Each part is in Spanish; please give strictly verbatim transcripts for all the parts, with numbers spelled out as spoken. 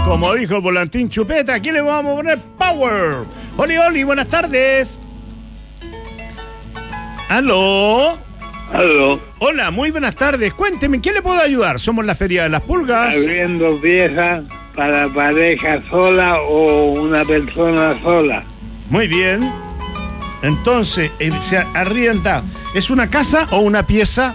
Como dijo el volantín Chupeta, aquí le vamos a poner power. Oli, Oli, buenas tardes. ¿Aló? Aló. Hola, muy buenas tardes. Cuénteme, ¿qué le puedo ayudar? Somos la Feria de las Pulgas. Abriendo piezas para pareja sola o una persona sola. Muy bien. Entonces, eh, se arrienda. ¿Es una casa o una pieza?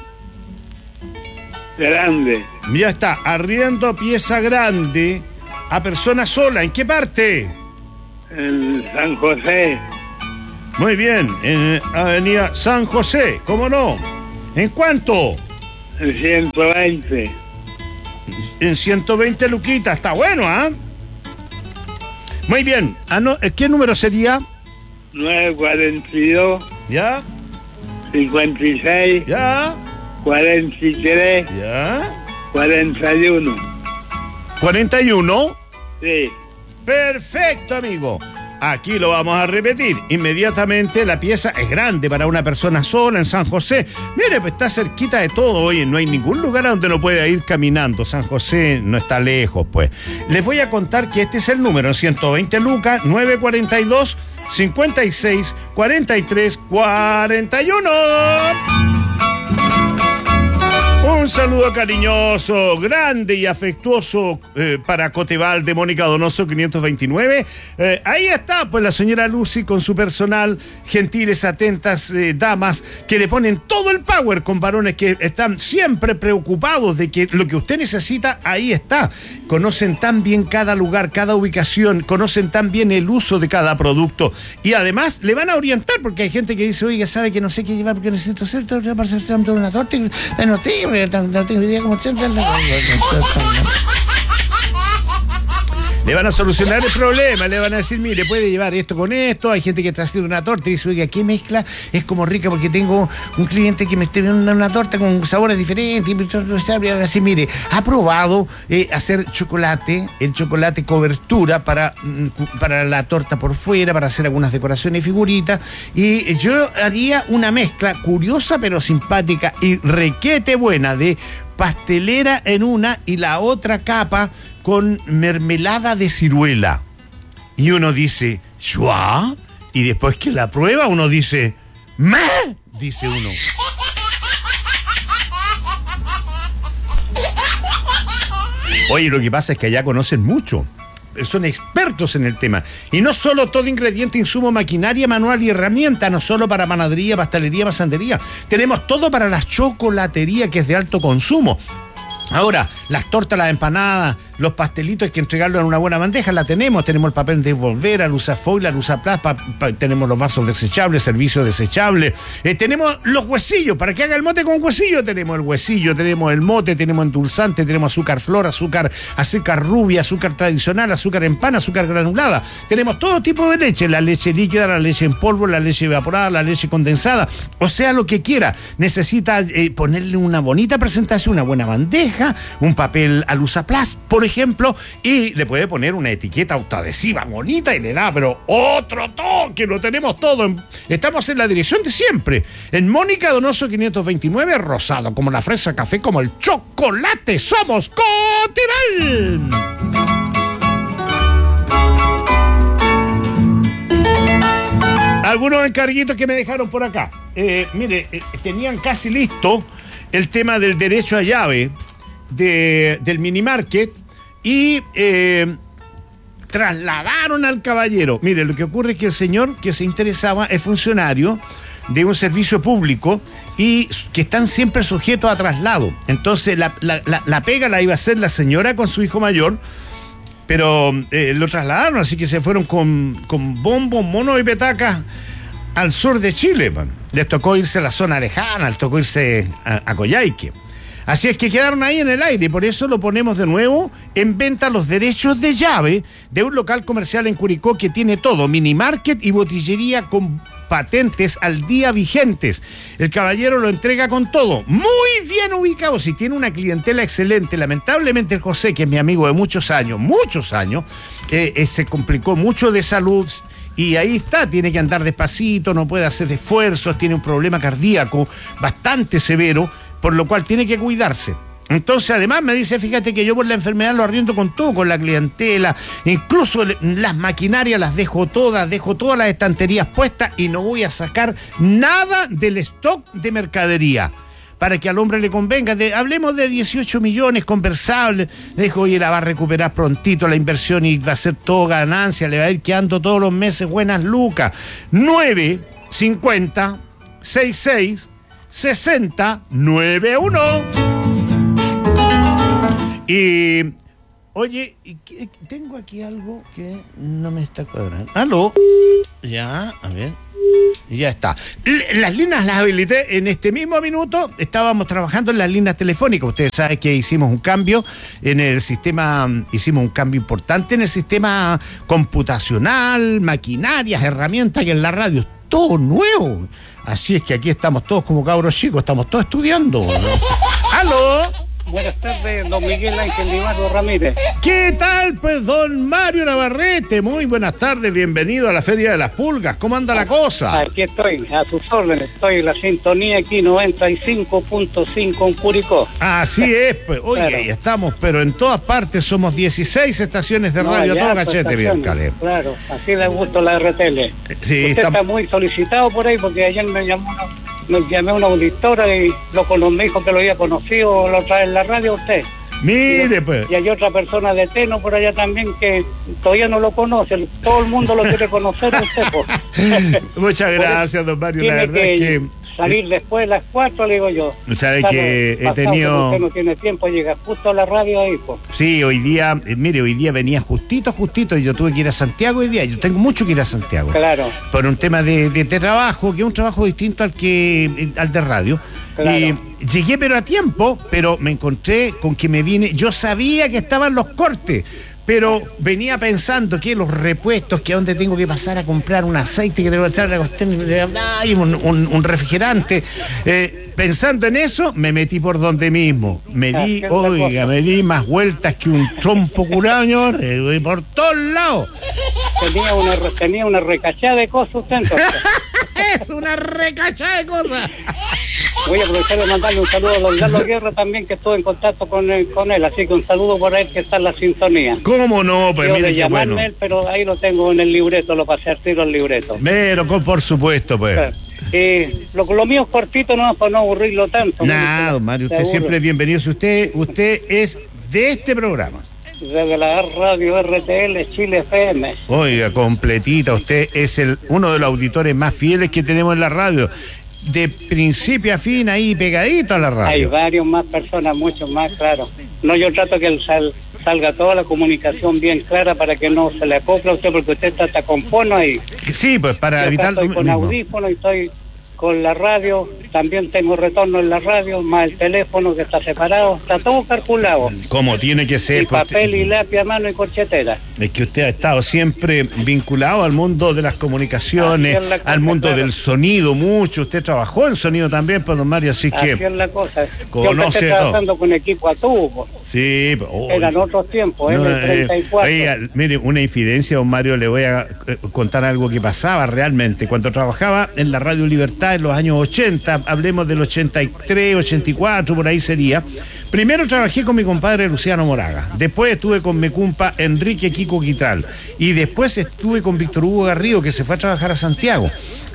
Grande. Ya está, arriendo pieza grande a persona sola. ¿En qué parte? En San José. Muy bien, en Avenida San José, ¿cómo no? ¿En cuánto? En ciento veinte. En ciento veinte luquitas, está bueno, ¿ah? ¿eh? Muy bien, ah, no, ¿qué número sería? nueve cuarenta y dos. ¿Ya? cincuenta y seis. ¿Ya? cuarenta y tres. ¿Ya? cuarenta y uno. ¿cuarenta y uno? Sí. Perfecto, amigo. Aquí lo vamos a repetir. Inmediatamente, la pieza es grande para una persona sola en San José. Mire, pues está cerquita de todo. Oye, no hay ningún lugar a donde no pueda ir caminando. San José no está lejos, pues. Les voy a contar que este es el número, ciento veinte lucas, nueve cuarenta y dos, cincuenta y seis, cuarenta y tres, cuarenta y uno. Un saludo cariñoso, grande y afectuoso eh, para Coteval de Mónica Donoso quinientos veintinueve. Eh, ahí está, pues, la señora Lucy con su personal, gentiles, atentas eh, damas, que le ponen todo el power con varones que están siempre preocupados de que lo que usted necesita, ahí está. Conocen tan bien cada lugar, cada ubicación, conocen tan bien el uso de cada producto. Y además le van a orientar, porque hay gente que dice, oiga, sabe que no sé qué llevar porque necesito hacer todo para hacer una torta de noticias. No tengo idea cómo se... Le van a solucionar el problema, le van a decir, mire, puede llevar esto con esto. Hay gente que está haciendo una torta y dice, oiga, ¿qué mezcla? Es como rica porque tengo un cliente que me está dando una torta con sabores diferentes. Y así, mire, ha probado eh, hacer chocolate, el chocolate cobertura para, para la torta por fuera, para hacer algunas decoraciones y figuritas. Y yo haría una mezcla curiosa pero simpática y requete buena de pastelera en una y la otra capa con mermelada de ciruela. Y uno dice, ¿shua? Y después que la prueba uno dice, ¿me? Dice uno. Oye, lo que pasa es que allá conocen mucho. Son expertos en el tema. Y no solo todo ingrediente, insumo, maquinaria, manual y herramienta, no solo para panadería, pastelería, pasandería. Tenemos todo para la chocolatería, que es de alto consumo. Ahora, las tortas, las empanadas, los pastelitos hay que entregarlos en una buena bandeja, la tenemos, tenemos el papel de envolver, la luz foil, la luz plas, pa, pa, tenemos los vasos desechables, servicio desechable, eh, tenemos los huesillos, para que haga el mote con huesillo, tenemos el huesillo, tenemos el mote, tenemos endulzante, tenemos azúcar flor, azúcar, azúcar rubia, azúcar tradicional, azúcar en pan, azúcar granulada, tenemos todo tipo de leche, la leche líquida, la leche en polvo, la leche evaporada, la leche condensada, o sea, lo que quiera. Necesita eh, ponerle una bonita presentación, una buena bandeja, un papel alusaplas, por ejemplo, y le puede poner una etiqueta autoadhesiva bonita y le da, pero otro toque, lo tenemos todo. En, estamos en la dirección de siempre, en Mónica Donoso quinientos veintinueve, rosado como la fresa, café como el chocolate, somos Coteval. Algunos encarguitos que me dejaron por acá. Eh, mire, eh, tenían casi listo el tema del derecho a llave de, del mini market y eh, trasladaron al caballero. Mire, lo que ocurre es que el señor que se interesaba es funcionario de un servicio público y que están siempre sujetos a traslado. Entonces la, la, la, la pega la iba a hacer la señora con su hijo mayor, pero eh, lo trasladaron, así que se fueron con, con bombos, monos y petacas al sur de Chile, man. Les tocó irse a la zona lejana, les tocó irse a, a Coyhaique. Así es que quedaron ahí en el aire, y por eso lo ponemos de nuevo en venta los derechos de llave de un local comercial en Curicó que tiene todo, mini market y botillería con patentes al día vigentes. El caballero lo entrega con todo, muy bien ubicado, si tiene una clientela excelente. Lamentablemente el José, que es mi amigo de muchos años, muchos años, eh, eh, se complicó mucho de salud. Y ahí está, tiene que andar despacito, no puede hacer esfuerzos, tiene un problema cardíaco bastante severo, por lo cual tiene que cuidarse. Entonces, además, me dice, fíjate que yo por la enfermedad lo arriendo con todo, con la clientela, incluso las maquinarias las dejo todas, dejo todas las estanterías puestas y no voy a sacar nada del stock de mercadería. Para que al hombre le convenga. De, hablemos de dieciocho millones conversables. Dijo, oye, la va a recuperar prontito la inversión y va a ser todo ganancia, le va a ir quedando todos los meses buenas lucas. nueve cincuenta sesenta y seis sesenta noventa y uno. Y, oye, tengo aquí algo que no me está cuadrando. ¿Aló? Ya, a ver. Ya está. Las líneas las habilité en este mismo minuto. Estábamos trabajando en las líneas telefónicas. Ustedes saben que hicimos un cambio en el sistema, hicimos un cambio importante en el sistema computacional, maquinarias, herramientas, que en la radio es todo nuevo. Así es que aquí estamos todos como cabros chicos, estamos todos estudiando, ¿no? ¡Aló! Buenas tardes, don Miguel Ángel Limardo Ramírez. ¿Qué tal, pues, don Mario Navarrete? Muy buenas tardes, bienvenido a la Feria de las Pulgas. ¿Cómo anda la cosa? Aquí estoy, a sus órdenes. Estoy en la sintonía aquí, noventa y cinco punto cinco en Curicó. Así es, pues. Oye, claro. Estamos, pero en todas partes somos dieciséis estaciones de radio, no, todo cachete, bien, Caleb. Claro, así le gusta la R T L. Sí, Usted estamos... está muy solicitado por ahí porque ayer me llamó una... Me llamé a una auditora y lo conocí, me dijo que lo había conocido la otra vez en la radio usted. Mire, pues. Y hay otra persona de Teno por allá también que todavía no lo conoce. Todo el mundo lo quiere conocer usted, pues. Muchas gracias, don Mario. La verdad que es que... salir después de las cuatro, le digo yo. Sabe que he tenido... Usted no tiene tiempo, llega justo a la radio ahí, pues. Sí, hoy día, eh, mire, hoy día venía justito, justito, y yo tuve que ir a Santiago hoy día. Yo tengo mucho que ir a Santiago. Claro. Por un tema de, de, de trabajo, que es un trabajo distinto al que al de radio. Claro. Y llegué pero a tiempo, pero me encontré con que me vine... Yo sabía que estaban los cortes, pero venía pensando que los repuestos, que a dónde tengo que pasar a comprar un aceite, que tengo que pasar a un, un, un refrigerante. Eh, pensando en eso, me metí por donde mismo. Me di, oiga, me di más vueltas que un trompo curado, señor, eh, por todos lados. Tenía una, tenía una recachada de cosas usted, entonces. Es una recachada de cosas. Voy a aprovechar de mandarle un saludo a don Carlos Guerra también, que estuve en contacto con él, con él, así que un saludo por él que está en la sintonía. ¿Cómo no? Pues yo mire qué bueno. Él, pero ahí lo tengo en el libreto, lo pasé al tiro al libreto. Pero con, por supuesto, pues. Claro. Eh, lo, lo mío es cortito, no para no aburrirlo tanto. Nada, don Mario, usted siempre es bienvenido. Si usted, usted es de este programa. Desde la radio R T L Chile F M. Oiga, completita, usted es el uno de los auditores más fieles que tenemos en la radio. De principio a fin, ahí pegadito a la radio. Hay varios más personas, muchos más, claro. No, yo trato que el sal, salga toda la comunicación bien clara para que no se le acople a usted, porque usted está hasta con fono ahí. Sí, pues para yo evitar... Estoy con mismo. audífono y estoy con la radio, también tengo retorno en la radio, más el teléfono que está separado, está todo calculado. Como tiene que ser. Y papel pues, y lápiz a mano y corchetera. Es que usted ha estado siempre vinculado al mundo de las comunicaciones, cosa, al mundo claro. del sonido mucho. Usted trabajó en sonido también, pues, don Mario, así, así que... Así es la cosa. Conoce Yo empecé trabajando con equipo a tubo. Sí, oh, eran otros tiempos, no, en el treinta y cuatro. Eh, oiga, mire, una infidencia, don Mario, le voy a eh, contar algo que pasaba realmente. Cuando trabajaba en la Radio Libertad en los años ochenta, hablemos del ochenta y tres, ochenta y cuatro, por ahí sería. Primero trabajé con mi compadre Luciano Moraga, después estuve con mi compa Enrique Kiko Quitral, y después estuve con Víctor Hugo Garrido, que se fue a trabajar a Santiago.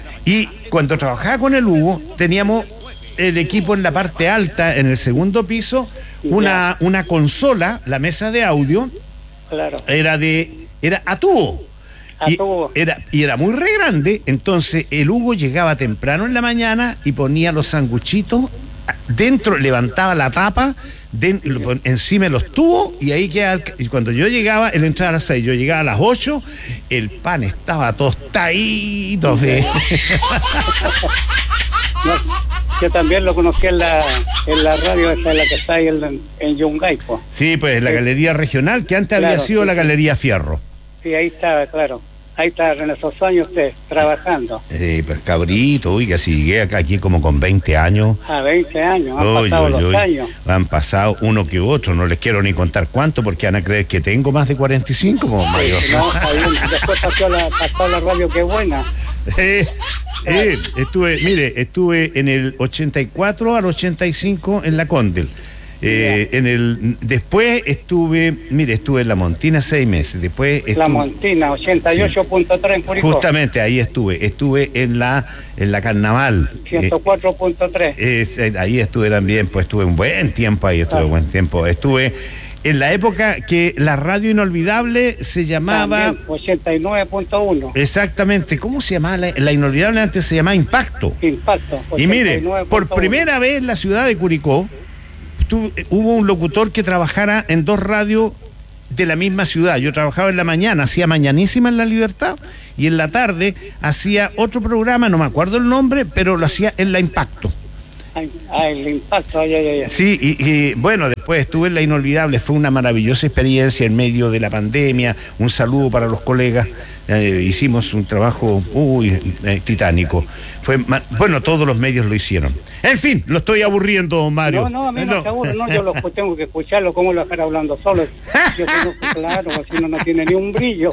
Y cuando trabajaba con el Hugo, teníamos el equipo en la parte alta, en el segundo piso, una, una consola, la mesa de audio, claro. era de era a tubo. A y, tubo. Era, y era muy re grande, entonces el Hugo llegaba temprano en la mañana y ponía los sanguchitos dentro, levantaba la tapa de, encima de los tubos, y ahí quedaba. Y cuando yo llegaba, él entraba a las seis, yo llegaba a las ocho, el pan estaba tostadito. No, yo también lo conocí en la, en la radio, esa es la que está ahí en, en Yungay, pues. Sí, pues la sí. Galería Regional, que antes claro, había sido sí, la sí. Galería Fierro. Sí, ahí estaba, claro. Ahí está en esos años usted, trabajando. Eh, pues cabrito, oiga, si llegué acá aquí como con veinte años. Ah, veinte años, han oy, pasado oy, los oy. años. Han pasado uno que otro, no les quiero ni contar cuánto, porque van a creer que tengo más de cuarenta y cinco, como Mario. Sí, no, está bien. Después pasó la, pasó la radio, qué buena. Eh, eh, estuve, mire, estuve en el ochenta y cuatro al ochenta y cinco en la Condel. Eh, en el después estuve, mire, estuve en La Montina seis meses, después estuve, La Montina, ochenta y ocho punto tres en Curicó. Justamente ahí estuve, estuve en la en la Carnaval. ciento cuatro punto tres. Eh, es, ahí estuve también, pues estuve un buen tiempo ahí, estuve un buen tiempo. Estuve en la época que la radio inolvidable se llamaba... También, ochenta y nueve punto uno. Exactamente, ¿cómo se llamaba? La, la inolvidable antes se llamaba Impacto. Impacto. Y mire, por primera vez en la ciudad de Curicó, tu, hubo un locutor que trabajara en dos radios de la misma ciudad. Yo trabajaba en la mañana, hacía Mañanísima en La Libertad, y en la tarde hacía otro programa, no me acuerdo el nombre, pero lo hacía en la Impacto. Ah, el Impacto, ay, ay, ay. Sí, y, y bueno, después estuve en La Inolvidable, fue una maravillosa experiencia en medio de la pandemia. Un saludo para los colegas. Eh, hicimos un trabajo uy, eh, titánico. Fue bueno, todos los medios lo hicieron. En fin, lo estoy aburriendo, Mario. No, no, a mí no, no. se aburre, no, yo lo tengo que escucharlo, ¿cómo lo dejar hablando solo? Yo tengo que, claro, así no, no tiene ni un brillo.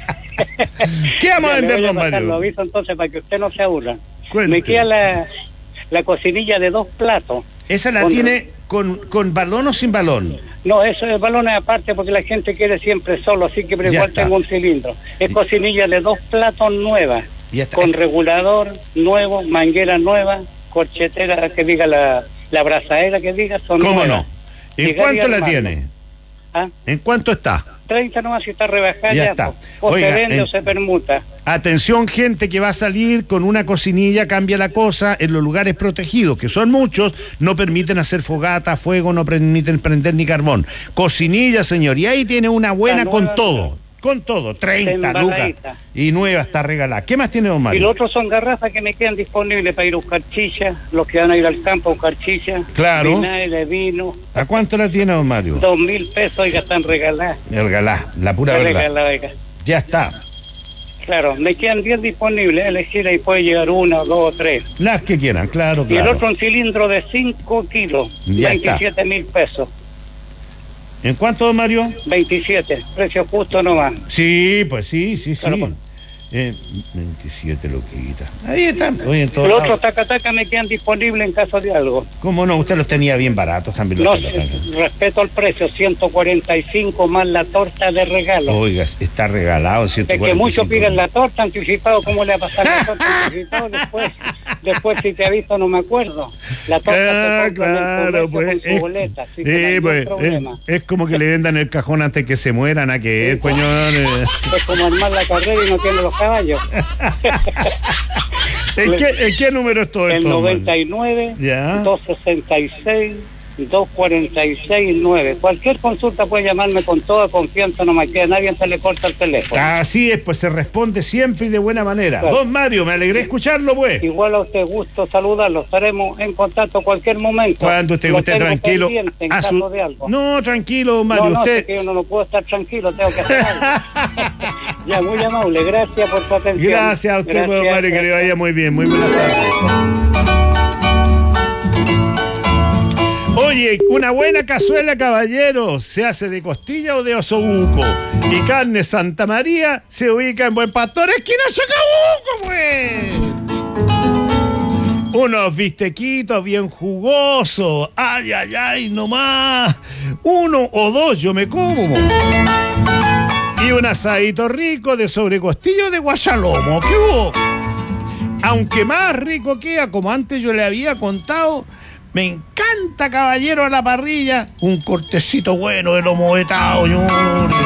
¿Qué vamos a vender, don Mario? Lo aviso entonces para que usted no se aburra. Cuente. Me queda la, la cocinilla de dos platos. ¿Esa la con, tiene con, con balón o sin balón? No, eso es balón aparte porque la gente quiere siempre solo, así que pero igual tengo un cilindro. Es cocinilla de dos platos nuevas, con regulador nuevo, manguera nueva, corchetera que diga la, la brazadera que diga, son ¿Cómo nuevas. no? ¿En cuánto la tiene? ¿Ah? ¿En cuánto está? treinta nomás, si está rebajada ya, ya está. O Oiga, se vende en... o se permuta. Atención, gente que va a salir con una cocinilla, cambia la cosa. En los lugares protegidos, que son muchos, no permiten hacer fogata, fuego, no permiten prender ni carbón. Cocinilla, señor, y ahí tiene una buena con nueva, todo, con todo, treinta lucas. Y nueva, está regalada. ¿Qué más tiene, don Mario? Y los otros son garrafas que me quedan disponibles para ir a buscar chicha, los que van a ir al campo a buscar chicha. Claro. Vinagre, vino. ¿A cuánto la tiene, don Mario? Dos mil pesos, oiga, están regaladas. Regalá, la pura verdad. Regalada, oiga. Ya está. Claro, me quedan diez disponibles, elegir ahí puede llegar una, dos o tres. Las que quieran, claro, claro. Y el otro un cilindro de cinco kilos, ya veintisiete mil pesos. ¿En cuánto, don Mario? veintisiete, precio justo nomás. Sí, pues sí, sí, sí. Claro, eh, veintisiete loquitas. Ahí están. Oye, en todo los otros taca-taca me quedan disponibles en caso de algo. ¿Cómo no? Usted los tenía bien baratos también. Los no, respeto al precio, ciento cuarenta y cinco más la torta de regalo. Oiga, está regalado ciento cuarenta y cinco. Es que muchos piden la torta anticipado, ¿cómo le va a pasar la torta anticipado? Después, después si te aviso no me acuerdo. La torta ah, claro, pues, con su es, boleta, así sí, que no hay pues, problema. Es, es como que le vendan el cajón antes que se mueran a que él, señores. Es como armar la carrera y no tiene los caballos. ¿En, qué, ¿En qué número es todo el esto? El noventa y nueve, doscientos sesenta y seis, doscientos cuarenta y seis, nueve. Cualquier consulta puede llamarme con toda confianza, no me queda nadie, se le corta el teléfono. Así es, pues se responde siempre y de buena manera. Claro. Don Mario, me alegré escucharlo, pues. Igual a usted, gusto saludarlo. Estaremos en contacto cualquier momento. Cuando usted esté tranquilo. En caso su... de algo. No, tranquilo, don Mario. No, no, usted... es que yo no, no puedo estar tranquilo, tengo que hacer algo. Ya, muy amable, gracias por su atención. Gracias a usted, gracias, don Mario, que le vaya muy bien. Muy buenas tardes. Oye, una buena cazuela, caballero, se hace de costilla o de osobuco. Y carne Santa María se ubica en Buen Pastor, esquina Chacabuco, pues. Unos bistequitos bien jugosos. Ay, ay, ay, nomás. Uno o dos yo me como. Y un asadito rico de sobrecostillo de guachalomo. ¿Qué hubo? Aunque más rico queda, como antes yo le había contado, me encanta, caballero, a la parrilla, un cortecito bueno de lomo vetado, señores.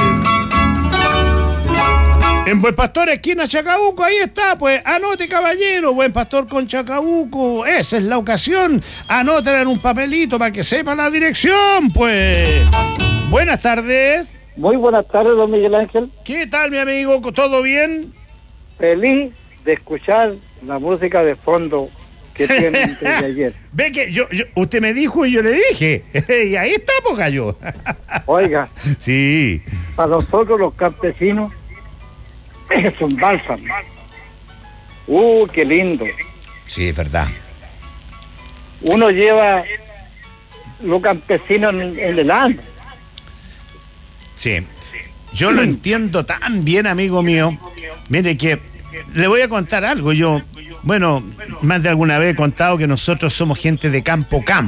En Buen Pastor, esquina Chacabuco, ahí está, pues, anote, caballero, Buen Pastor con Chacabuco, esa es la ocasión, anótela en un papelito para que sepa la dirección, pues. Buenas tardes. Muy buenas tardes, don Miguel Ángel. ¿Qué tal, mi amigo? ¿Todo bien? Feliz de escuchar la música de fondo que tiene entre ayer. Ve que yo, yo, usted me dijo y yo le dije, y ahí estamos, gallo. Oiga. Sí. Para nosotros los campesinos es un bálsamo. Uh, qué lindo. Sí, es verdad. Uno lleva los campesinos en, en el alma. Sí, yo lo entiendo tan bien, amigo mío. Mire que le voy a contar algo. Yo, bueno, más de alguna vez he contado que nosotros somos gente de campo, campo,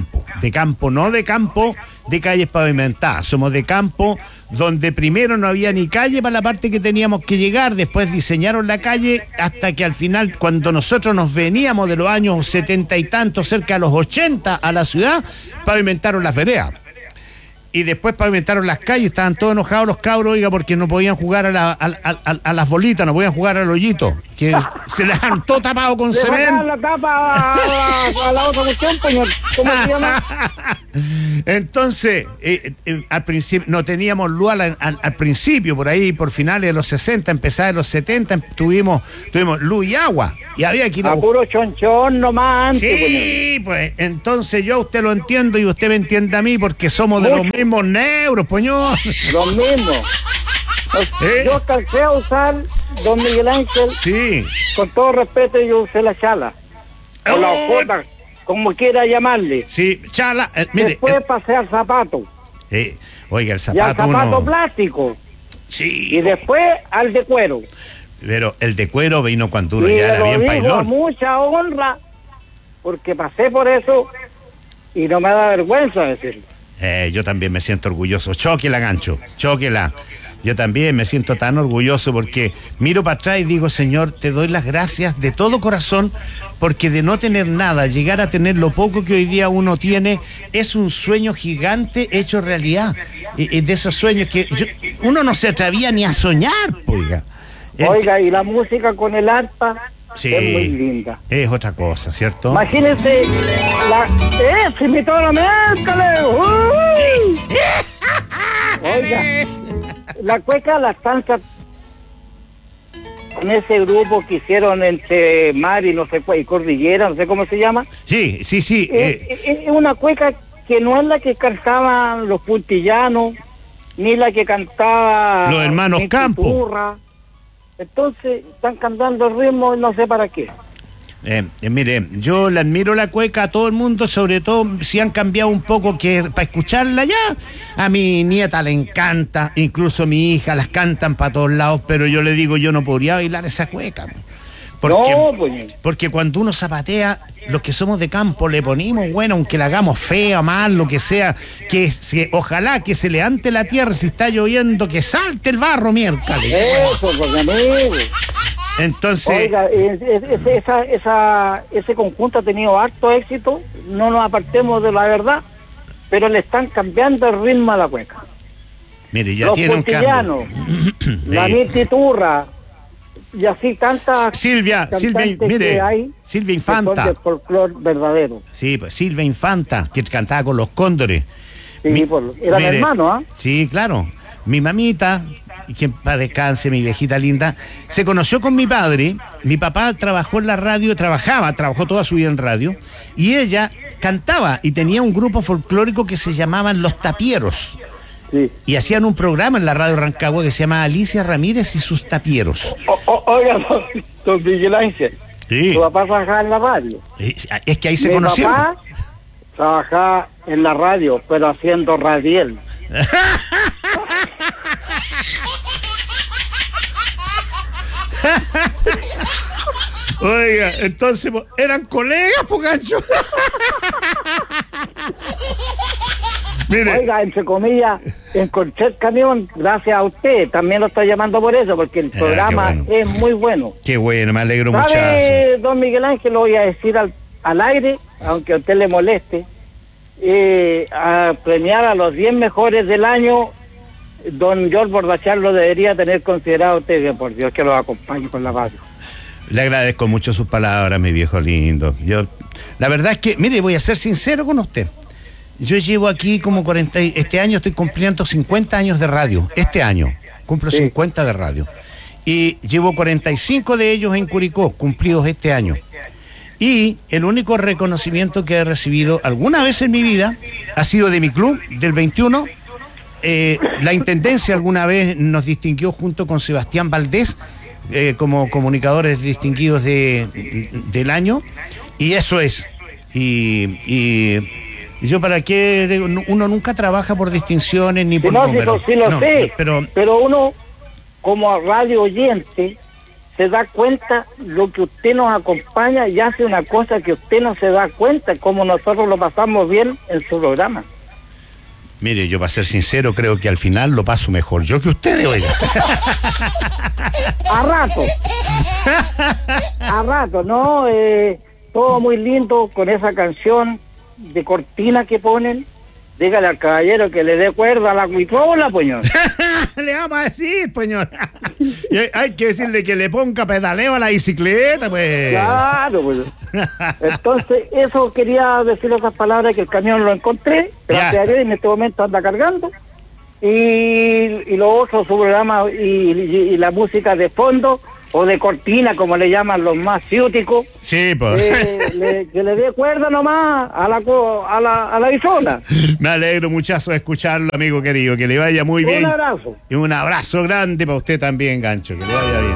de campo, no de campo de calles pavimentadas, somos de campo donde primero no había ni calle para la parte que teníamos que llegar, después diseñaron la calle hasta que al final, cuando nosotros nos veníamos de los años setenta y tantos, cerca de los ochenta a la ciudad, pavimentaron las veredas. Y después pavimentaron las calles, estaban todos enojados los cabros, oiga, porque no podían jugar a, la, a, a, a las bolitas, no podían jugar al hoyito, que se les han todo tapado con cemento. La tapa a, a, a la otra cuestión, señor. ¿Cómo se llama? Entonces, eh, eh, al principio, no teníamos luz al, al, al principio, por ahí, por finales de los sesenta, empezada de los setenta, tuvimos, tuvimos luz y agua. Y había que ir a... a puro chonchón nomás. Sí, antes, pues, entonces yo a usted lo entiendo y usted me entiende a mí porque somos Mucho. de los mismos neuros, poñón. Lo mismo. ¿Eh? Yo alcancé a usar, don Miguel Ángel, Sí. con todo respeto, yo usé la chala. O la Oh. ojota, como quiera llamarle. Sí, chala, eh, mire. Después eh, pasé al zapato. eh, oiga, el Y al zapato zapato uno... plástico. Sí. Y después al de cuero. Pero el de cuero vino cuando uno y ya era lo bien digo a pailón. mucha honra, porque pasé por eso y no me da vergüenza decirlo. Eh, yo también me siento orgulloso. Chóquela, gancho, chóquela. Yo también me siento tan orgulloso porque miro para atrás y digo, Señor, te doy las gracias de todo corazón, porque de no tener nada, llegar a tener lo poco que hoy día uno tiene, es un sueño gigante hecho realidad. Y, y de esos sueños que yo- uno no se atrevía ni a soñar, oiga. Oiga, y la música con el arpa Sí, es muy linda. es otra cosa, ¿cierto? Imagínense, la... ¡Eh, se invitó a la mezcla! ¡Uy! Oiga, la cueca, la estancia con ese grupo que hicieron entre Mar y no sé cuál, y Cordillera, no sé cómo se llama. Sí, sí, sí. Es, eh, es- es una cueca que no es la que cantaban los puntillanos, ni la que cantaba Los hermanos Nicky Campo. Turra. Entonces están cantando el ritmo no sé para qué. Eh, eh, mire, yo le admiro la cueca a todo el mundo, sobre todo si han cambiado un poco, que para escucharla ya, a mi nieta le encanta, incluso mi hija las cantan para todos lados, pero yo le digo, yo no podría bailar esa cueca. Porque, No, pues. porque cuando uno zapatea, los que somos de campo le ponemos, bueno, aunque la hagamos fea, mal, lo que sea, que se, ojalá que se levante la tierra si está lloviendo, que salte el barro miércoles. Eso, pues amigo. Entonces, Oiga, es- es- es- esa, esa, ese conjunto ha tenido harto éxito, no nos apartemos de la verdad, pero le están cambiando el ritmo a la cueca. mire, ya Los tiene un puntillanos, cambio. la Sí. Nicky Turra, y así tantas Silvia, Silvia, cantantes mire, que hay Silvia que son Infanta. del folclore verdadero. Sí, pues Silvia Infanta, que cantaba con los cóndores. Sí, Mi- por- eran mire, hermanos, ¿ah? Sí, claro. Mi mamita, y que en paz descanse, mi viejita linda, se conoció con mi padre. Mi papá trabajó en la radio, trabajaba, trabajó toda su vida en radio, y ella cantaba y tenía un grupo folclórico que se llamaban Los Tapieros. Sí. Y hacían un programa en la radio Rancagua que se llama Alicia Ramírez y sus Tapieros. O- o- oiga, don, don Miguel Ángel, Sí. tu papá trabajaba en la radio. Es es que ahí se Mi conocieron. papá trabajaba en la radio, pero haciendo radiel. Oiga, entonces po, eran colegas, po, gancho. Mire, Oiga, entre comillas, encontré el camión gracias a usted. También lo estoy llamando por eso, porque el Ah, programa qué bueno. es muy bueno. qué bueno, me alegro mucho. ¿Sabe, don Miguel Ángel? Lo voy a decir al, al aire, aunque a usted le moleste. Eh, a premiar a los diez mejores del año, don George Bordachar lo debería tener considerado usted, que por Dios que lo acompañe con la radio. Le agradezco mucho sus palabras, mi viejo lindo. Yo, la verdad es que, mire, voy a ser sincero con usted. Yo llevo aquí como cuarenta, y- este año estoy cumpliendo cincuenta años de radio. Este año cumplo Sí. cincuenta de radio. Y llevo cuarenta y cinco de ellos en Curicó, cumplidos este año. Y el único reconocimiento que he recibido alguna vez en mi vida ha sido de mi club, del veintiuno. Eh, la Intendencia alguna vez nos distinguió junto con Sebastián Valdés eh, como comunicadores distinguidos de, del año. Y eso es. Y, y yo para qué, uno nunca trabaja por distinciones ni Si por no, si números. lo, si lo No, sé, pero pero uno, como radio oyente, se da cuenta lo que usted nos acompaña y hace una cosa que usted no se da cuenta, como nosotros lo pasamos bien en su programa. Mire, yo para ser sincero, creo que al final lo paso mejor yo que ustedes, oiga. A rato. A rato, ¿no? Eh, todo muy lindo con esa canción de cortina que ponen. Dígale al caballero que le dé cuerda a la cuitrola, poñón. Le vamos a decir, poñón. Hay que decirle que le ponga pedaleo a la bicicleta, pues. Claro, pues. Entonces, eso quería decir esas palabras, que el camión lo encontré, gracias a Dios, en este momento anda cargando. Y, y lo otro, su programa y, y, y la música de fondo, o de cortina, como le llaman los más ciúticos. Sí, pues. Eh, le, que le dé cuerda nomás a la a la, a la bisola. Me alegro muchazo de escucharlo, amigo querido. Que le vaya muy bien. Un abrazo. Y un abrazo grande para usted también, Gancho. Que le vaya bien.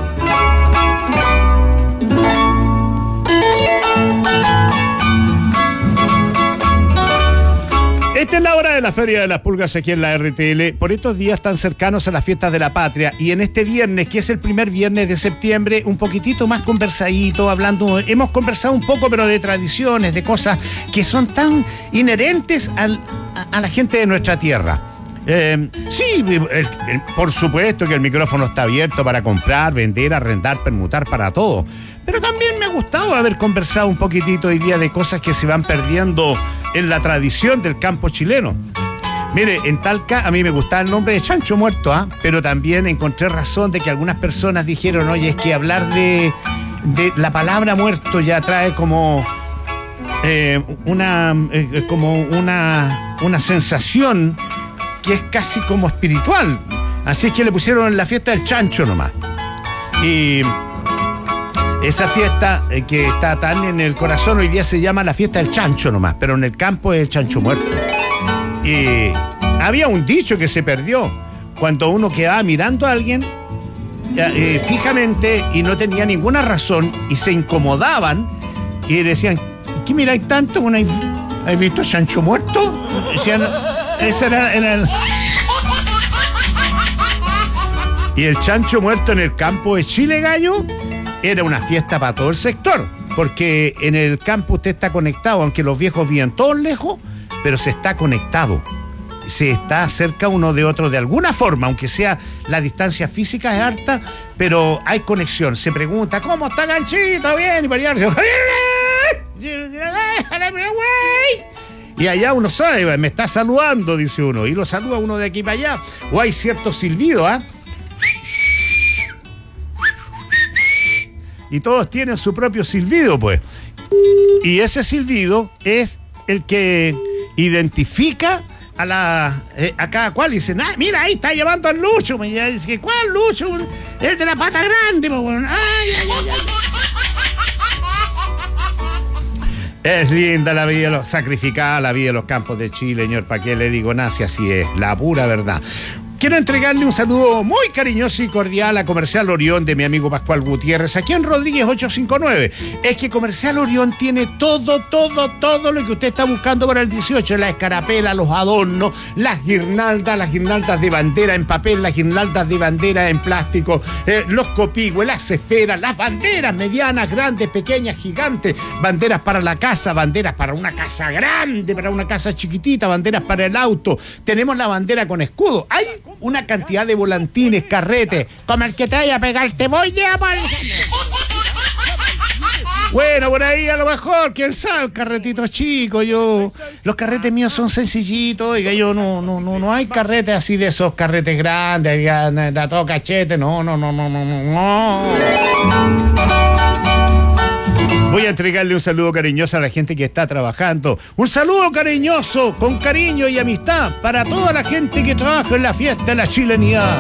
Esta es la hora de la Feria de las Pulgas aquí en la R T L. Por estos días tan cercanos a las fiestas de la patria, y en este viernes, que es el primer viernes de septiembre, un poquitito más conversadito, hablando, hemos conversado un poco, pero de tradiciones, de cosas que son tan inherentes al, a, a la gente de nuestra tierra. Eh, sí, el, el, por supuesto que el micrófono está abierto para comprar, vender, arrendar, permutar, para todo. Pero también me ha gustado haber conversado un poquitito hoy día de cosas que se van perdiendo en la tradición del campo chileno. Mire, en Talca a mí me gustaba el nombre de chancho muerto, ¿ah? ¿eh? Pero también encontré razón de que algunas personas dijeron, oye, es que hablar de, de la palabra muerto ya trae como eh, una eh, como una, una sensación que es casi como espiritual. Así es que le pusieron la fiesta del chancho nomás. Y esa fiesta eh, que está tan en el corazón hoy día se llama la fiesta del chancho nomás, pero en el campo es el chancho muerto. Y había un dicho que se perdió cuando uno quedaba mirando a alguien eh, fijamente y no tenía ninguna razón y se incomodaban y decían, ¿qué miráis tanto? Bueno, ¿has visto chancho muerto? Decían, ese era, era el... Y el chancho muerto en el campo de Chile, gallo, era una fiesta para todo el sector, porque en el campo usted está conectado, aunque los viejos viven todos lejos, pero se está conectado, se está cerca uno de otro de alguna forma, aunque sea la distancia física es harta, pero hay conexión. Se pregunta, ¿cómo está Ganchito? Bien, y para allá, y allá uno sabe, me está saludando, dice uno, y lo saluda uno de aquí para allá, o hay cierto silbido, ¿ah? ¿eh? Y todos tienen su propio silbido, pues. Y ese silbido es el que identifica a la eh, a cada cual. Y dicen, ah, mira, ahí está llevando al Lucho. Y dice, ¿cuál Lucho? El de la pata grande, pues. Ay, ay, ay, ay. Es linda la vida, los, sacrificada la vida de los campos de Chile, señor. ¿Para qué le digo nada? Si así es, la pura verdad. Quiero entregarle un saludo muy cariñoso y cordial a Comercial Orión de mi amigo Pascual Gutiérrez, aquí en Rodríguez ochocientos cincuenta y nueve. Es que Comercial Orión tiene todo, todo, todo lo que usted está buscando para el dieciocho. La escarapela, los adornos, las guirnaldas, las guirnaldas de bandera en papel, las guirnaldas de bandera en plástico, eh, los copigües, las esferas, las banderas medianas, grandes, pequeñas, gigantes, banderas para la casa, banderas para una casa grande, para una casa chiquitita, banderas para el auto. Tenemos la bandera con escudo. Hay una cantidad de volantines, carretes, como el que te vaya a pegar, te voy de amor. Bueno, por ahí a lo mejor, quién sabe, carretitos chicos, yo, los carretes míos son sencillitos, oiga, yo no, no, no, no hay carretes así de esos carretes grandes, ya, da todo cachete, no, no, no, no, no, no. Voy a entregarle un saludo cariñoso a la gente que está trabajando. Un saludo cariñoso, con cariño y amistad, para toda la gente que trabaja en la fiesta de la chilenidad.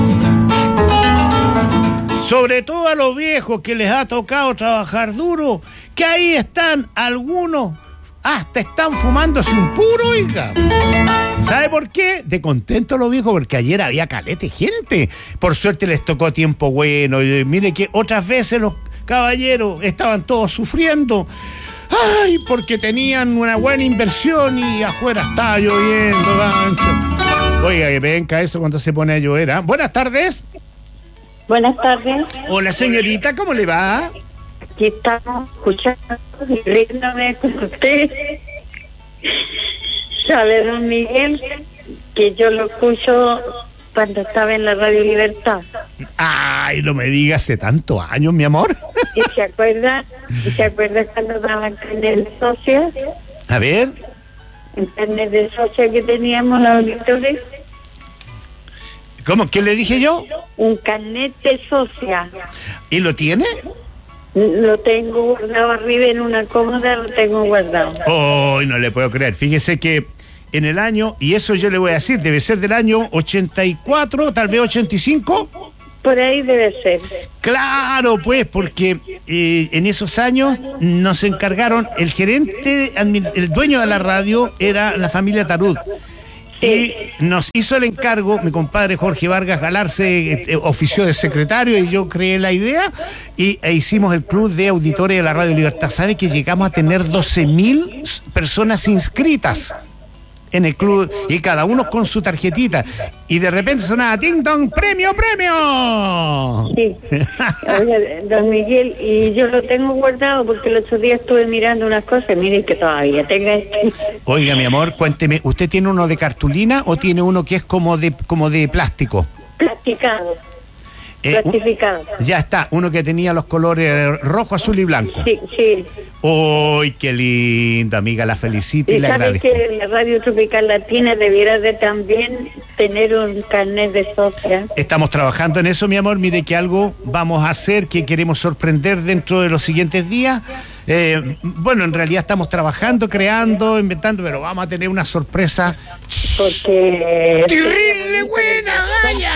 Sobre todo a los viejos que les ha tocado trabajar duro, que ahí están algunos, hasta están fumándose un puro, oiga. ¿Sabe por qué? De contento los viejos, porque ayer había calete gente. Por suerte les tocó tiempo bueno. Y mire que otras veces los caballeros estaban todos sufriendo, ay, porque tenían una buena inversión y afuera estaba lloviendo, gancho. Oiga, que venga eso cuando se pone a llover, ¿eh? Buenas tardes. Buenas tardes. Hola, señorita, ¿cómo le va? Aquí estamos escuchando directamente con usted. Sabe, don Miguel, que yo lo escucho cuando estaba en la Radio Libertad. Ay, no me digas, hace tantos años, mi amor. ¿Y se acuerda? ¿Y se acuerda cuando daban carnet de socia? A ver. El carnet de socia que teníamos los auditores. ¿Cómo? ¿Qué le dije yo? Un carnet de socia. ¿Y lo tiene? Lo tengo guardado arriba en una cómoda, lo tengo guardado. Oh, no le puedo creer. Fíjese que en el año, y eso yo le voy a decir, debe ser del año ochenta y cuatro, tal vez ochenta y cinco. Por ahí debe ser. Claro, pues, porque eh, en esos años nos encargaron, el gerente, el dueño de la radio era la familia Tarud. Y nos hizo el encargo, mi compadre Jorge Vargas Galarse eh, ofició de secretario y yo creé la idea y e hicimos el club de auditores de la Radio Libertad. ¿Sabe que llegamos a tener doce mil personas inscritas en el club y cada uno con su tarjetita? Y de repente sonaba ting tong, premio, premio. Sí. Oye, don Miguel, y yo lo tengo guardado porque el otro día estuve mirando unas cosas, mire que todavía tenga esto. Oiga, mi amor, cuénteme, ¿usted tiene uno de cartulina o tiene uno que es como de como de plástico? Plasticado. Eh, Plastificado. Un, ya está, uno que tenía los colores rojo, azul y blanco. Sí, sí. ¡Uy, qué lindo, amiga! La felicito y, y le agradezco. Y sabe que la Radio Tropical Latina debiera de también tener un carnet de socia. Estamos trabajando en eso, mi amor. Mire que algo vamos a hacer que queremos sorprender dentro de los siguientes días. Eh, bueno, en realidad estamos trabajando, creando, inventando, pero vamos a tener una sorpresa. Porque... ¡terrible buena, vaya!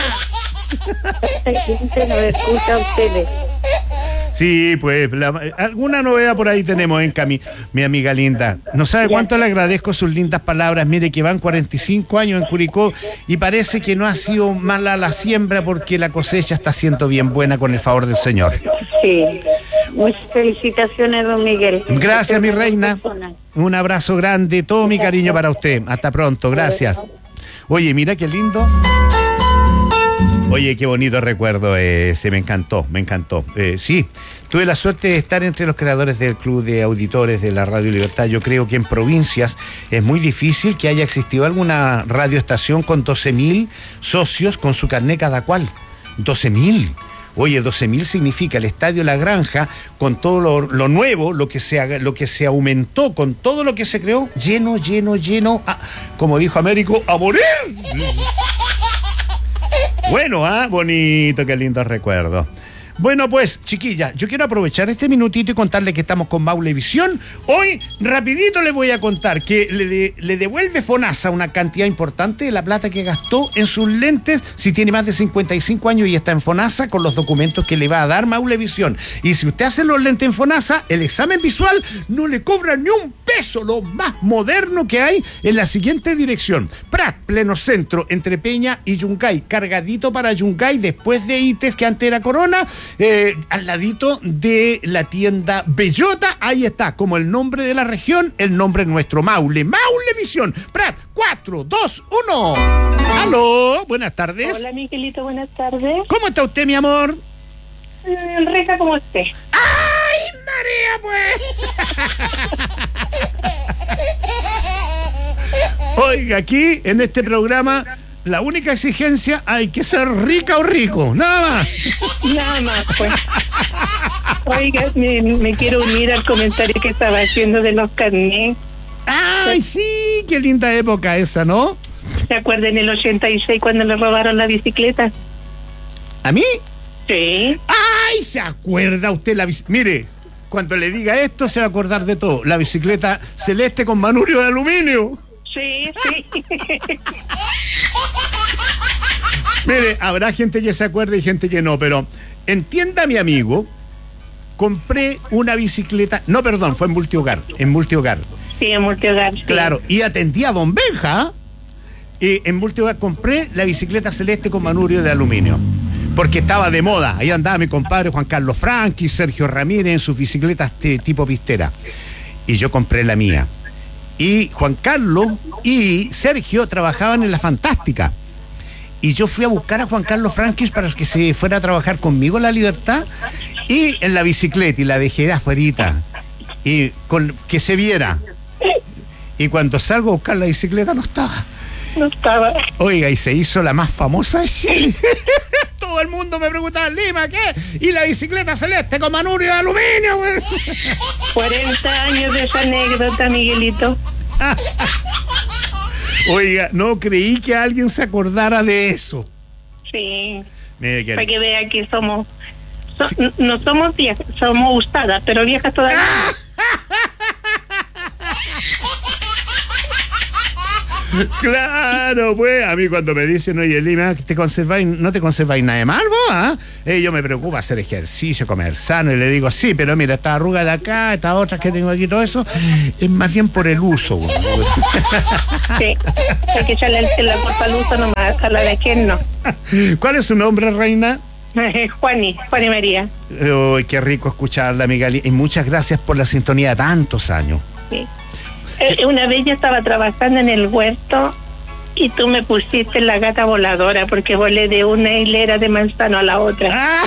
Se nos escucha a ustedes. Sí, pues la, alguna novedad por ahí tenemos en Cami, mi amiga linda. No sabe cuánto le agradezco sus lindas palabras. Mire que van cuarenta y cinco años en Curicó y parece que no ha sido mala la siembra porque la cosecha está siendo bien buena con el favor del Señor. Sí, muchas felicitaciones, don Miguel. Gracias, mi reina. Un abrazo grande, todo mi cariño para usted. Hasta pronto, gracias. Oye, mira qué lindo. Oye, qué bonito recuerdo ese, me encantó, me encantó. Eh, sí, tuve la suerte de estar entre los creadores del Club de Auditores de la Radio Libertad. Yo creo que en provincias es muy difícil que haya existido alguna radioestación con doce mil socios con su carné cada cual. doce mil. Oye, doce mil significa el Estadio La Granja, con todo lo, lo nuevo, lo que, se, lo que se aumentó, con todo lo que se creó, lleno, lleno, lleno, ah, como dijo Américo, ¡a morir! Bueno, ah, bonito, qué lindo recuerdo. Bueno, pues, chiquilla, yo quiero aprovechar este minutito y contarle que estamos con Maulevisión. Hoy, rapidito les voy a contar que le, de, le devuelve FONASA una cantidad importante de la plata que gastó en sus lentes si tiene más de cincuenta y cinco años y está en FONASA con los documentos que le va a dar Maulevisión. Y si usted hace los lentes en FONASA, el examen visual no le cobra ni un peso, lo más moderno que hay en la siguiente dirección. Prat, pleno centro, entre Peña y Yungay, cargadito para Yungay, después de I T E S, que antes era Corona. Eh, al ladito de la tienda Bellota, ahí está, como el nombre de la región, el nombre nuestro, Maule, Maulevisión, Prat, cuatro, dos, uno. Aló, buenas tardes. Hola, Miguelito, buenas tardes. ¿Cómo está usted, mi amor? Mm, rica como usted. ¡Ay, María, pues! Oiga, aquí, en este programa, la única exigencia, hay que ser rica o rico, nada más. Nada más, pues. Oiga, me, me quiero unir al comentario que estaba haciendo de los carnés. ¡Ay, sí! ¡Qué linda época esa!, ¿no? ¿Se acuerdan en el ochenta y seis cuando le robaron la bicicleta? ¿A mí? Sí. ¡Ay! ¿Se acuerda usted la bicicleta? Mire, cuando le diga esto se va a acordar de todo. La bicicleta celeste con manurio de aluminio. Sí, sí. Mire, habrá gente que se acuerde y gente que no, pero entienda, mi amigo, compré una bicicleta, no, perdón, fue en Multihogar, en Multihogar. Sí, en Multihogar. Sí. Claro, y atendí a don Benja, y en Multihogar compré la bicicleta celeste con manurio de aluminio, porque estaba de moda. Ahí andaba mi compadre Juan Carlos Franqui, Sergio Ramírez en sus bicicletas de tipo pistera, y yo compré la mía. Y Juan Carlos y Sergio trabajaban en La Fantástica. y yo fui a buscar a Juan Carlos Frankis para que se fuera a trabajar conmigo en La Libertad, y en la bicicleta, y la dejé afuerita, y con que se viera. Y cuando salgo a buscar la bicicleta no estaba. No estaba. Oiga, y se hizo la más famosa de Chile. Todo el mundo me preguntaba, Lima, ¿qué? Y la bicicleta celeste con manurio de aluminio, güey. cuarenta años de esa anécdota, Miguelito. Oiga, no creí que alguien se acordara de eso. Sí. Mire que... Para que vea que somos... So, no somos viejas, somos usadas, pero viejas todavía. Claro, pues, a mí cuando me dicen, oye, Lima, ¿te conserváis, no te conserváis nada de mal, vos? ¿Ah? Eh, yo me preocupa hacer ejercicio, comer sano, y le digo, sí, pero mira, esta arruga de acá, estas otras que tengo aquí, todo eso, es más bien por el uso. Sí, hay que echarle la culpa al uso nomás, a la de quién no. ¿Cuál es su nombre, reina? Juani, Juani María. Uy, qué rico escucharla, amiga, y muchas gracias por la sintonía de tantos años. Sí. Eh, una vez yo estaba trabajando en el huerto y tú me pusiste la gata voladora porque volé de una hilera de manzano a la otra.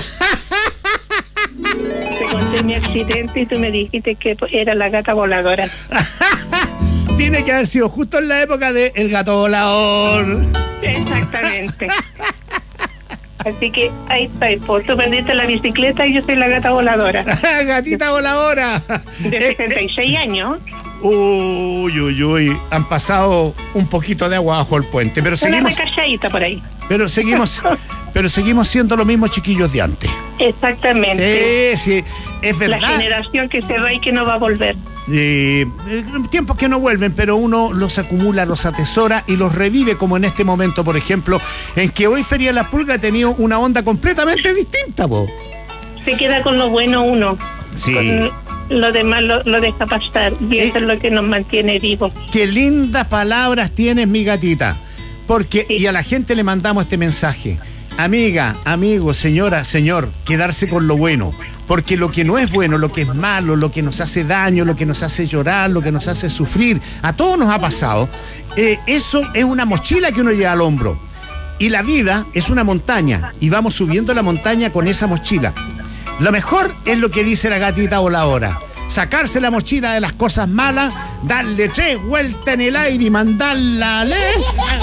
Te conté mi accidente y tú me dijiste que era la gata voladora. Tiene que haber sido justo en la época de El Gato Volador. Exactamente. Así que ahí está, pues tú perdiste la bicicleta y yo soy la gata voladora. Gatita voladora. De sesenta y seis años. Uy, uy, uy, han pasado un poquito de agua bajo el puente, pero seguimos... Una recalladita por ahí. Pero seguimos, pero seguimos siendo los mismos chiquillos de antes. Exactamente. Eh, sí, es verdad. La generación que se va y que no va a volver. Eh, tiempos que no vuelven, pero uno los acumula, los atesora y los revive, como en este momento, por ejemplo, en que hoy Feria La Pulga ha tenido una onda completamente distinta, po. Se queda con lo bueno uno. Sí. Con lo demás lo, lo deja pasar y eso eh, es lo que nos mantiene vivos. Qué lindas palabras tienes, mi gatita, porque sí. Y a la gente le mandamos este mensaje: amiga, amigo, señora, señor, quedarse con lo bueno, porque lo que no es bueno, lo que es malo, lo que nos hace daño, lo que nos hace llorar, lo que nos hace sufrir, a todos nos ha pasado. Eh, eso es una mochila que uno lleva al hombro, y la vida es una montaña y vamos subiendo la montaña con esa mochila. Lo mejor es lo que dice la gatita voladora: sacarse la mochila de las cosas malas, darle tres vueltas en el aire y mandarla a leer.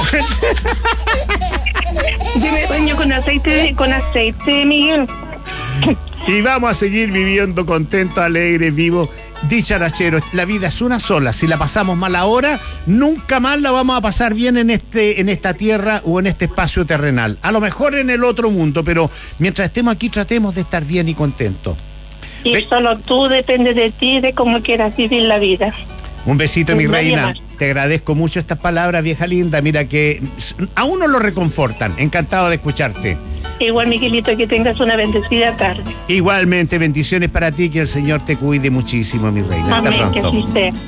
Yo me baño con aceite, con aceite, Miguel. Y vamos a seguir viviendo contentos, alegres, vivos, dicharacheros. La vida es una sola. Si la pasamos mal ahora, nunca más la vamos a pasar bien en este, en esta tierra o en este espacio terrenal. A lo mejor en el otro mundo, pero mientras estemos aquí tratemos de estar bien y contentos. Y Be- solo tú, depende de ti, de cómo quieras vivir la vida. Un besito, mi reina. Más. Te agradezco mucho estas palabras, vieja linda. Mira que a uno lo reconfortan. Encantado de escucharte. Igual, Miguelito, que tengas una bendecida tarde. Igualmente, bendiciones para ti, que el Señor te cuide muchísimo, mi reina. Amén, hasta pronto. que así sea.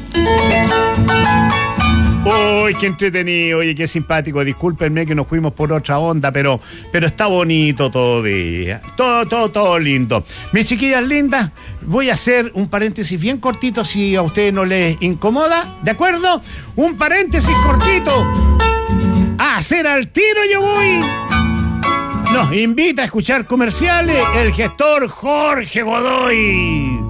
Uy, qué entretenido, oye, qué simpático. Discúlpenme que nos fuimos por otra onda, pero, pero está bonito todavía. Todo, todo, todo lindo. Mis chiquillas lindas, voy a hacer un paréntesis bien cortito si a ustedes no les incomoda, ¿de acuerdo? Un paréntesis cortito. A hacer al tiro yo voy. Nos invita a escuchar comerciales el gestor Jorge Godoy.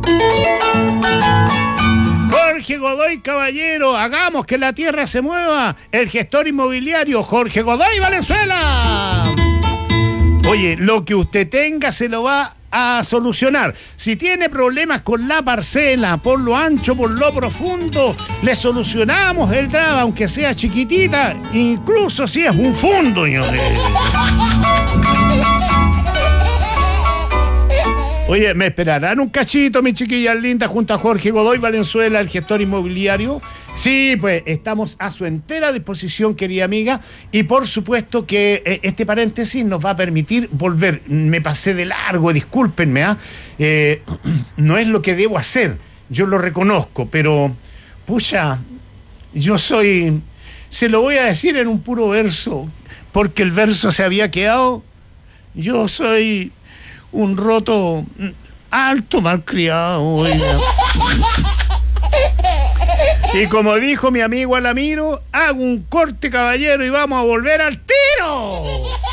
Jorge Godoy, caballero, hagamos que la tierra se mueva. El gestor inmobiliario Jorge Godoy Valenzuela. Oye, lo que usted tenga se lo va a solucionar. Si tiene problemas con la parcela, por lo ancho, por lo profundo, le solucionamos el drama, aunque sea chiquitita, incluso si es un fondo, señores. Oye, ¿me esperarán un cachito, mis chiquillas lindas, junto a Jorge Godoy Valenzuela, el gestor inmobiliario? Sí, pues estamos a su entera disposición, querida amiga, y por supuesto que eh, este paréntesis nos va a permitir volver. Me pasé de largo, discúlpenme, ¿ah? ¿eh? No es lo que debo hacer, yo lo reconozco, pero, pucha, yo soy, se lo voy a decir en un puro verso, porque el verso se había quedado, yo soy un roto alto malcriado. Y como dijo mi amigo Alamiro, hago un corte, caballero, y vamos a volver al tiro.